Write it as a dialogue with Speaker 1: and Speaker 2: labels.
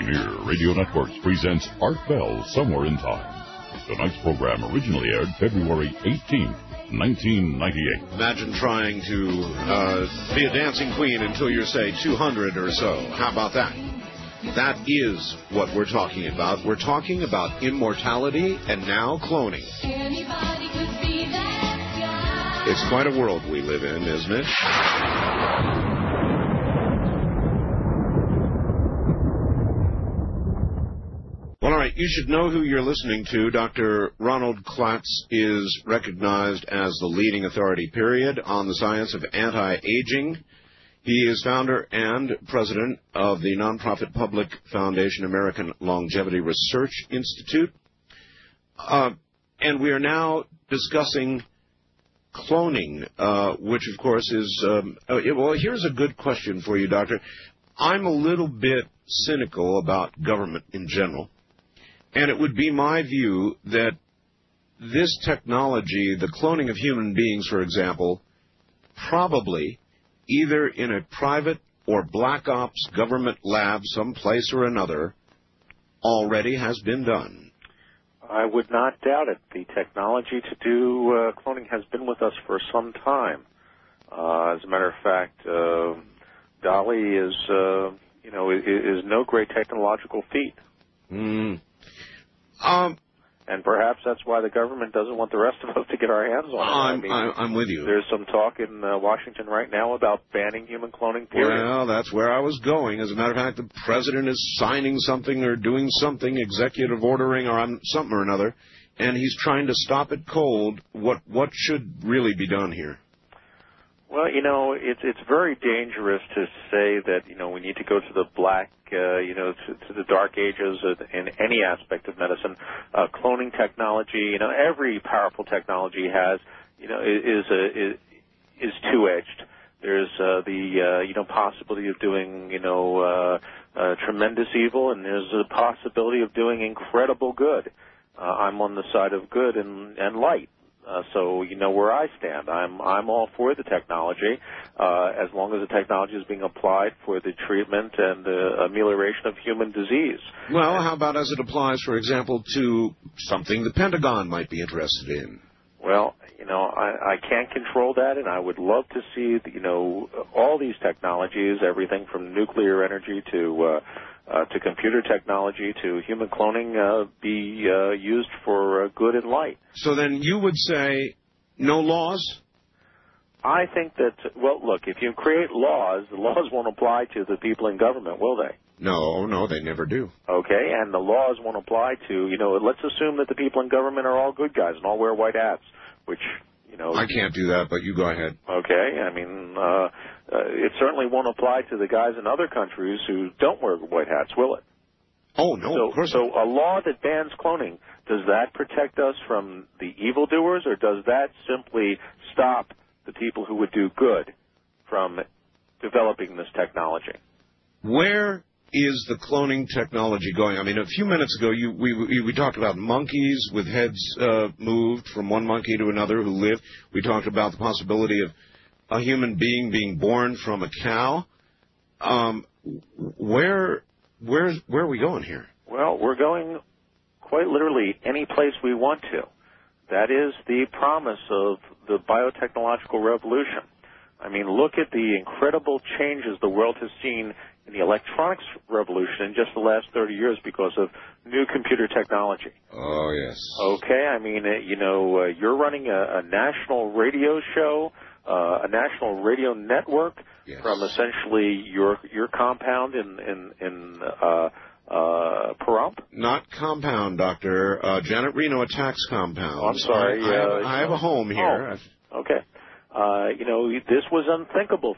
Speaker 1: Pioneer Radio Networks presents Art Bell Somewhere in Time. Tonight's program originally aired February 18th, 1998.
Speaker 2: Imagine trying to be a dancing queen until you're, say, 200 or so. How about that? That is what we're talking about. We're talking about immortality and now cloning. It's quite a world we live in, isn't it? Well, all right, you should know who you're listening to. Dr. Ronald Klatz is recognized as the leading authority, period, on the science of anti-aging. He is founder and president of the nonprofit public foundation American Longevity Research Institute. And we are now discussing cloning, which, of course, is... well, here's a good question for you, Doctor. I'm a little bit cynical about government in general. And it would be my view that this technology, the cloning of human beings, for example, probably either in a private or black ops government lab someplace or another already has been done.
Speaker 3: I would not doubt it. The technology to do cloning has been with us for some time. As a matter of fact, Dolly is no great technological feat. And perhaps that's why the government doesn't want the rest of us to get our hands on it.
Speaker 2: I'm with you.
Speaker 3: There's some talk in Washington right now about banning human cloning, period.
Speaker 2: Well, that's where I was going. As a matter of fact, the president is signing something or doing something, executive ordering or something or another, and he's trying to stop it cold. What should really be done here?
Speaker 3: Well, it's very dangerous to say that, we need to go to the black, to the dark ages in any aspect of medicine. Cloning technology, every powerful technology has, is two-edged. There's the possibility of doing, tremendous evil, and there's a possibility of doing incredible good. I'm on the side of good and light. So you know where I stand. I'm all for the technology, as long as the technology is being applied for the treatment and the amelioration of human disease.
Speaker 2: Well, how about as it applies, for example, to something the Pentagon might be interested in?
Speaker 3: Well, I can't control that, and I would love to see, all these technologies, everything from nuclear energy to computer technology to human cloning be used for good and light.
Speaker 2: So then you would say no laws?
Speaker 3: I think that, well, look, if you create laws, the laws won't apply to the people in government, will they?
Speaker 2: No, they never do.
Speaker 3: Okay, and the laws won't apply to, let's assume that the people in government are all good guys and all wear white hats, which,
Speaker 2: I can't do that, but you go ahead.
Speaker 3: Okay, it certainly won't apply to the guys in other countries who don't wear white hats, will it?
Speaker 2: Oh, no, of course not.
Speaker 3: So a law that bans cloning, does that protect us from the evildoers, or does that simply stop the people who would do good from developing this technology?
Speaker 2: Where is the cloning technology going? A few minutes ago, we talked about monkeys with heads moved from one monkey to another who lived. We talked about the possibility of a human being being born from a cow. Where are we going here? Well,
Speaker 3: we're going quite literally any place we want to. That is the promise of the biotechnological revolution. Look at the incredible changes the world has seen in the electronics revolution in just the last 30 years because of new computer technology.
Speaker 2: Oh, yes.
Speaker 3: Okay, you're running a national radio show, a national radio network, yes, from essentially your compound in Pahrump?
Speaker 2: Not compound, Doctor. Janet Reno attacks compounds.
Speaker 3: Oh, I'm sorry.
Speaker 2: I have a home here.
Speaker 3: Oh, okay. This was unthinkable